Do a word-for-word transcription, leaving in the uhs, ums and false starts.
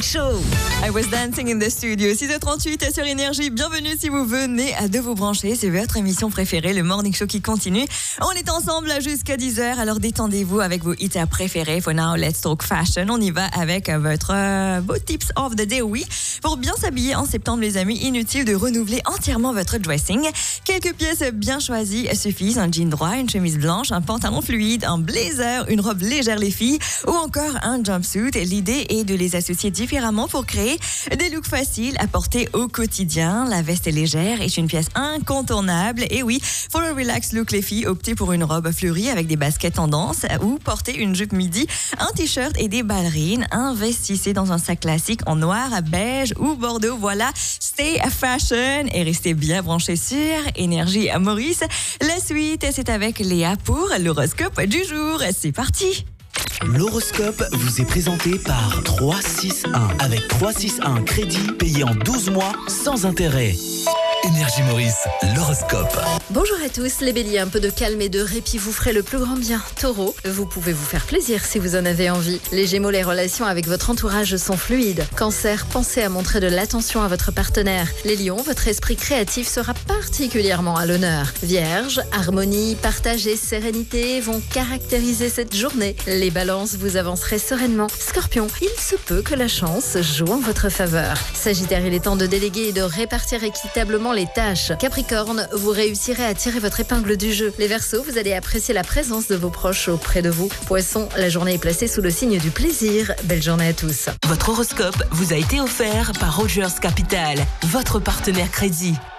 Show. I was dancing in the studio. six heures trente-huit sur Énergie. Bienvenue si vous venez de vous brancher. C'est votre émission préférée, le Morning Show qui continue. On est ensemble jusqu'à dix heures. Alors détendez-vous avec vos hits préférés. For now, let's talk fashion. On y va avec votre euh, beau tips of the day. Oui, pour bien s'habiller en septembre, les amis, inutile de renouveler entièrement votre dressing. Quelques pièces bien choisies suffisent. Un jean droit, une chemise blanche, un pantalon fluide, un blazer, une robe légère les filles ou encore un jumpsuit. L'idée est de les associer différemment pour créer des looks faciles à porter au quotidien. La veste légère est une pièce incontournable. Et oui, pour le relax look, les filles, optez pour une robe fleurie avec des baskets tendance ou portez une jupe midi, un t-shirt et des ballerines. Investissez dans un sac classique en noir, beige ou bordeaux. Voilà, stay fashion et restez bien branchés sur Énergie Maurice. La suite, c'est avec Léa pour l'horoscope du jour. C'est parti. L'horoscope vous est présenté par trois six un. Avec trois six un crédit payé en douze mois sans intérêt. Énergie Maurice, l'horoscope. Bonjour à tous, les béliers, un peu de calme et de répit vous ferait le plus grand bien. Taureau, vous pouvez vous faire plaisir si vous en avez envie. Les gémeaux, les relations avec votre entourage sont fluides. Cancer, pensez à montrer de l'attention à votre partenaire. Les lions, votre esprit créatif sera particulièrement à l'honneur. Vierge, harmonie, partage et sérénité vont caractériser cette journée. Les balances, vous avancerez sereinement. Scorpion, il se peut que la chance joue en votre faveur. Sagittaire, il est temps de déléguer et de répartir équitablement les tâches. Capricorne, vous réussirez à tirer votre épingle du jeu. Les Verseaux, vous allez apprécier la présence de vos proches auprès de vous. Poissons, la journée est placée sous le signe du plaisir. Belle journée à tous. Votre horoscope vous a été offert par Rogers Capital, votre partenaire crédit.